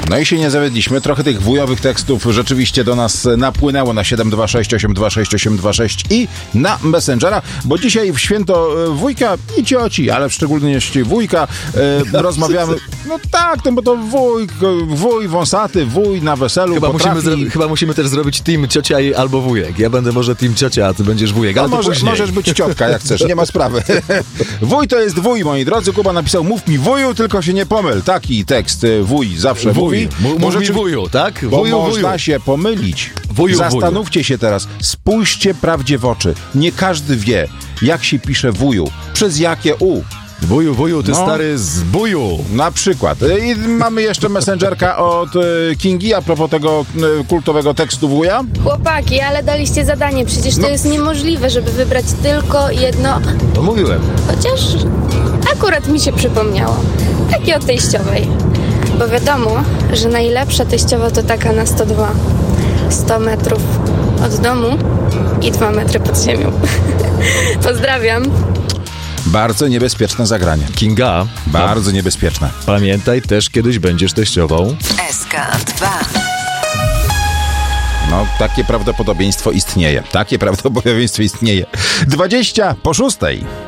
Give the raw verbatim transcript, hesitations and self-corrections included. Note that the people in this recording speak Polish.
No i się nie zawiedliśmy. Trochę tych wujowych tekstów rzeczywiście do nas napłynęło na siedem dwa sześć osiem dwa sześć osiem dwa sześć i na Messengera, bo dzisiaj w święto wujka i cioci, ale w szczególności wujka e, rozmawiamy. No tak, no bo to wuj, wuj wąsaty, wuj na weselu chyba potrafi... musimy, zro- chyba musimy też zrobić team ciocia i albo wujek. Ja będę może team ciocia, a ty będziesz wujek, ale no to może, później. możesz być ciotka, jak chcesz, nie ma sprawy. Wuj to jest wuj, moi drodzy. Kuba napisał, mów mi wuju, tylko się nie pomyl. Taki tekst wuj zawsze Wuj, mówi. mówi mi wuju, tak? Bo Wuju, można wuju. się pomylić. Wuju, Zastanówcie wuju. się teraz. Spójrzcie prawdzie w oczy. Nie każdy wie, jak się pisze wuju. Przez jakie u. Wuju, wuju, ty No. stary z buju. Na przykład. I mamy jeszcze messengerka od e, Kingi a propos tego e, kultowego tekstu wuja. Chłopaki, ale daliście zadanie. Przecież to No. jest niemożliwe, żeby wybrać tylko jedno. No mówiłem. Chociaż akurat mi się przypomniało. Takie o teściowej. Bo wiadomo, że najlepsza teściowa to taka na sto dwa. sto metrów od domu i dwa metry pod ziemią. Pozdrawiam. Bardzo niebezpieczne zagranie. Kinga, Bardzo niebezpieczne. pamiętaj, też kiedyś będziesz teściową. S K dwa. No, takie prawdopodobieństwo istnieje. Takie prawdopodobieństwo istnieje. dwadzieścia po szóstej.